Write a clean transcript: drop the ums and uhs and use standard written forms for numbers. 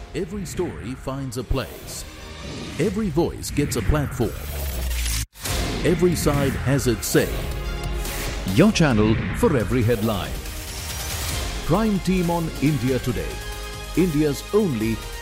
Every story finds a place. Every voice gets a platform. Every side has its say. Your channel for every headline. Prime Team on India Today, India's only